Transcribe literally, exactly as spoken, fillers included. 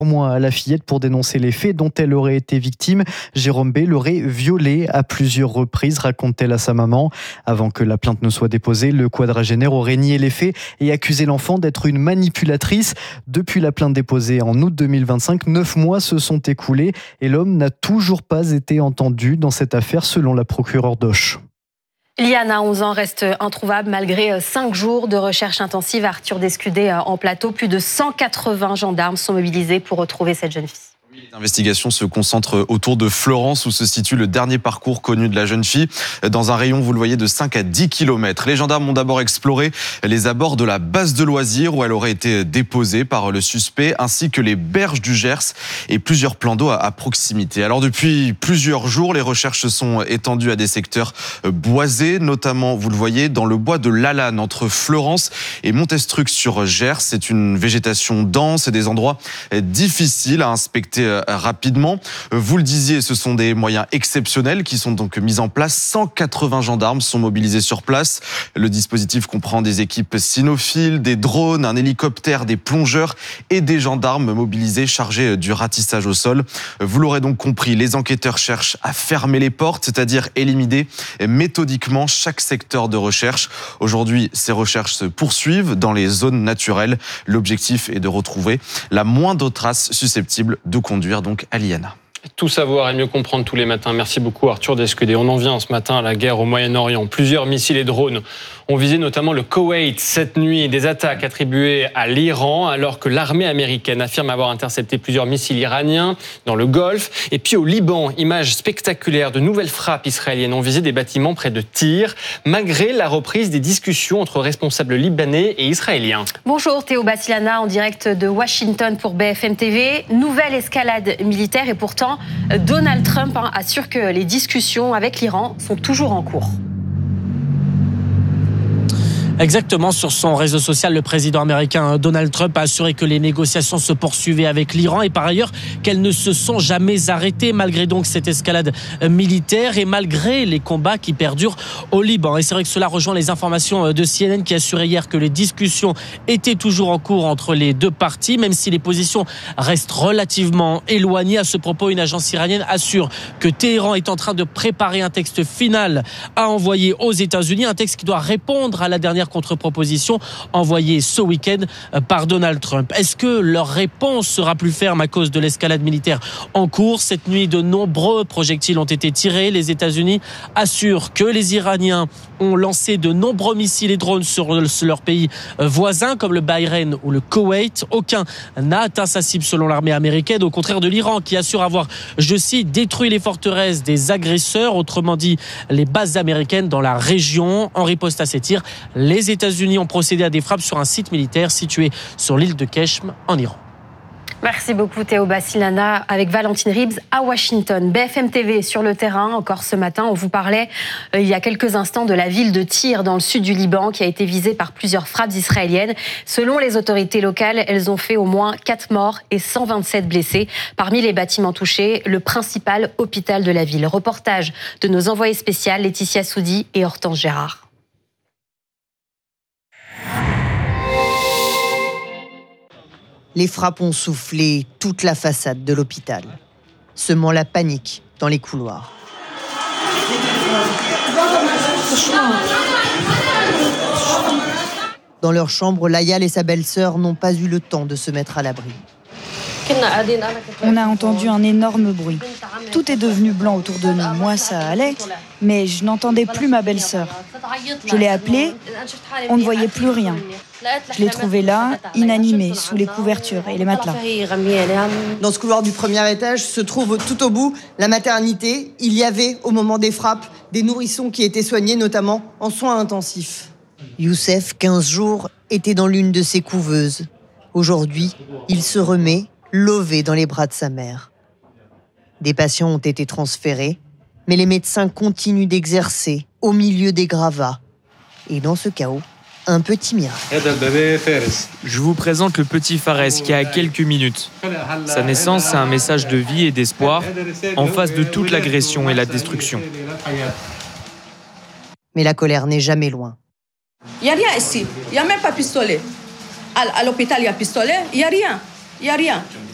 mois à la fillette pour dénoncer les faits dont elle aurait été victime. Jérôme B. l'aurait violée à plusieurs reprises, raconte-t-elle à sa maman. Avant que la plainte ne soit déposée, le quadragénaire aurait nié les faits et accusé l'enfant d'être une manipulatrice. Depuis la plainte déposée en août deux mille vingt-cinq, neuf mois se sont écoulés et l'homme n'a toujours pas été entendu dans cette affaire selon la procureure d'Auch. Liana, onze ans, reste introuvable malgré cinq jours de recherche intensive. Arthur Descudé en plateau. Plus de cent quatre-vingts gendarmes sont mobilisés pour retrouver cette jeune fille. L'investigation se concentre autour de Florence où se situe le dernier parcours connu de la jeune fille. Dans un rayon, vous le voyez, de cinq à dix kilomètres. Les gendarmes ont d'abord exploré les abords de la base de loisirs où elle aurait été déposée par le suspect, ainsi que les berges du Gers et plusieurs plans d'eau à proximité. Alors depuis plusieurs jours, les recherches se sont étendues à des secteurs boisés, notamment, vous le voyez, dans le bois de Lalanne, entre Florence et Montestruc sur Gers. C'est une végétation dense et des endroits difficiles à inspecter rapidement. Vous le disiez, ce sont des moyens exceptionnels qui sont donc mis en place. cent quatre-vingts gendarmes sont mobilisés sur place. Le dispositif comprend des équipes cynophiles, des drones, un hélicoptère, des plongeurs et des gendarmes mobilisés chargés du ratissage au sol. Vous l'aurez donc compris, les enquêteurs cherchent à fermer les portes, c'est-à-dire éliminer méthodiquement chaque secteur de recherche. Aujourd'hui, ces recherches se poursuivent dans les zones naturelles. L'objectif est de retrouver la moindre trace susceptible de conduire donc à Liana. Tout savoir et mieux comprendre tous les matins. Merci beaucoup Arthur Descudé. On en vient ce matin à la guerre au Moyen-Orient. Plusieurs missiles et drones ont visé notamment le Koweït cette nuit. Des attaques attribuées à l'Iran alors que l'armée américaine affirme avoir intercepté plusieurs missiles iraniens dans le Golfe. Et puis au Liban, image spectaculaire, de nouvelles frappes israéliennes ont visé des bâtiments près de Tyr, malgré la reprise des discussions entre responsables libanais et israéliens. Bonjour Théo Bassilana en direct de Washington pour B F M T V. Nouvelle escalade militaire et pourtant Donald Trump hein, assure que les discussions avec l'Iran sont toujours en cours. Exactement, sur son réseau social, le président américain Donald Trump a assuré que les négociations se poursuivaient avec l'Iran et par ailleurs qu'elles ne se sont jamais arrêtées malgré donc cette escalade militaire et malgré les combats qui perdurent au Liban. Et c'est vrai que cela rejoint les informations de C N N qui assurait hier que les discussions étaient toujours en cours entre les deux parties, même si les positions restent relativement éloignées. À ce propos, une agence iranienne assure que Téhéran est en train de préparer un texte final à envoyer aux États-Unis, un texte qui doit répondre à la dernière contre-proposition envoyée ce week-end par Donald Trump. Est-ce que leur réponse sera plus ferme à cause de l'escalade militaire en cours? Cette nuit, de nombreux projectiles ont été tirés. Les États-Unis assurent que les Iraniens ont lancé de nombreux missiles et drones sur leur pays voisin, comme le Bahreïn ou le Koweït. Aucun n'a atteint sa cible selon l'armée américaine, au contraire de l'Iran qui assure avoir, je cite, détruit les forteresses des agresseurs, autrement dit les bases américaines dans la région. En riposte à ces tirs, les États-Unis ont procédé à des frappes sur un site militaire situé sur l'île de Keshm en Iran. Merci beaucoup Théo Bassilana avec Valentine Ribs à Washington. B F M T V sur le terrain, encore ce matin, on vous parlait euh, il y a quelques instants de la ville de Tyr dans le sud du Liban qui a été visée par plusieurs frappes israéliennes. Selon les autorités locales, elles ont fait au moins quatre morts et cent vingt-sept blessés. Parmi les bâtiments touchés, le principal hôpital de la ville. Reportage de nos envoyés spéciaux Laetitia Soudi et Hortense Gérard. Les frappes ont soufflé toute la façade de l'hôpital, semant la panique dans les couloirs. Dans leur chambre, Layal et sa belle-sœur n'ont pas eu le temps de se mettre à l'abri. On a entendu un énorme bruit. Tout est devenu blanc autour de nous. Moi, ça allait, mais je n'entendais plus ma belle-sœur. Je l'ai appelée, on ne voyait plus rien. Je l'ai trouvée là, inanimée, sous les couvertures et les matelas. Dans ce couloir du premier étage se trouve tout au bout la maternité. Il y avait, au moment des frappes, des nourrissons qui étaient soignés, notamment en soins intensifs. Youssef, quinze jours, était dans l'une de ces couveuses. Aujourd'hui, il se remet, lové dans les bras de sa mère. Des patients ont été transférés, mais les médecins continuent d'exercer au milieu des gravats. Et dans ce chaos, un petit miracle. Je vous présente le petit Fares qui a quelques minutes. Sa naissance, c'est un message de vie et d'espoir en face de toute l'agression et la destruction. Mais la colère n'est jamais loin. Il n'y a rien ici. Il n'y a même pas de pistolet. À l'hôpital, il y a pistolet. Il n'y a rien. Il n'y a rien.